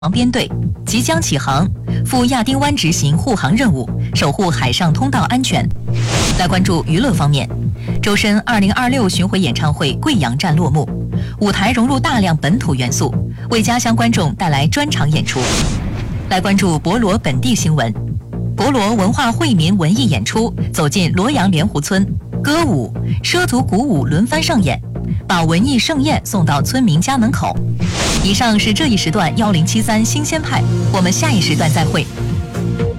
编队即将起航，赴亚丁湾执行护航任务，守护海上通道安全。来关注娱乐方面，周深2026巡回演唱会贵阳站落幕，舞台融入大量本土元素，为家乡观众带来专场演出。来关注博罗本地新闻，博罗文化惠民文艺演出走进罗阳莲湖村，歌舞、畲族鼓舞轮番上演，把文艺盛宴送到村民家门口。以上是这一时段1073新鲜派，我们下一时段再会。